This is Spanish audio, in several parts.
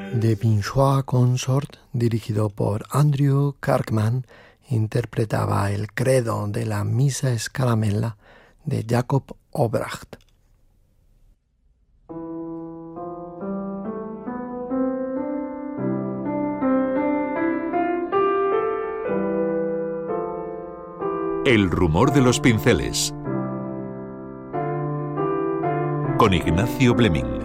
The Pinchois Consort, dirigido por Andrew Kirkman, interpretaba el credo de la Missa Scaramella de Jacob Oebracht. El rumor de los pinceles, con Ignacio Bleming.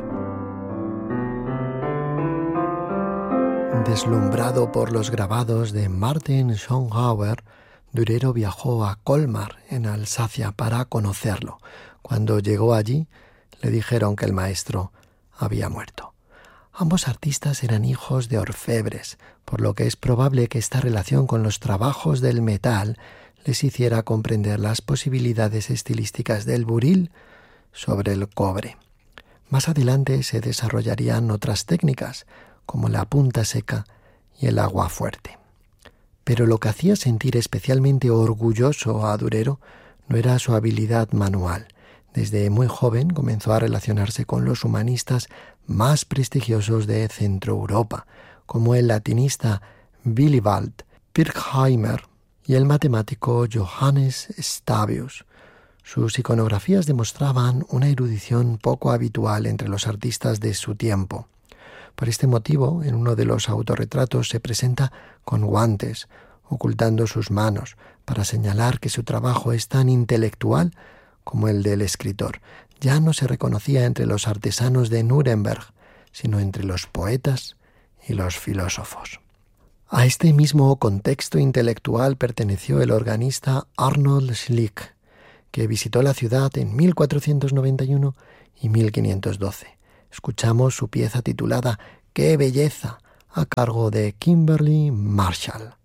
Deslumbrado por los grabados de Martin Schongauer, Durero viajó a Colmar, en Alsacia, para conocerlo. Cuando llegó allí, le dijeron que el maestro había muerto. Ambos artistas eran hijos de orfebres, por lo que es probable que esta relación con los trabajos del metal les hiciera comprender las posibilidades estilísticas del buril sobre el cobre. Más adelante se desarrollarían otras técnicas, como la punta seca y el agua fuerte. Pero lo que hacía sentir especialmente orgulloso a Durero no era su habilidad manual. Desde muy joven comenzó a relacionarse con los humanistas más prestigiosos de Centro Europa, como el latinista Willibald Pirkheimer y el matemático Johannes Stabius. Sus iconografías demostraban una erudición poco habitual entre los artistas de su tiempo. Por este motivo, en uno de los autorretratos se presenta con guantes, ocultando sus manos, para señalar que su trabajo es tan intelectual como el del escritor. Ya no se reconocía entre los artesanos de Nuremberg, sino entre los poetas y los filósofos. A este mismo contexto intelectual perteneció el organista Arnold Schlick, que visitó la ciudad en 1491 y 1512. Escuchamos su pieza titulada «¡Qué belleza!», a cargo de Kimberly Marshall.